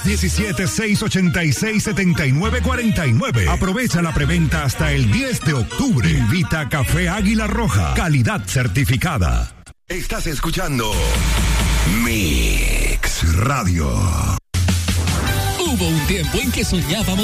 317-686-7949. Aprovecha la preventa hasta el 10 de octubre. Invita Café Águila Roja, calidad certificada. Estás escuchando Mix Radio. Hubo un tiempo en que soñábamos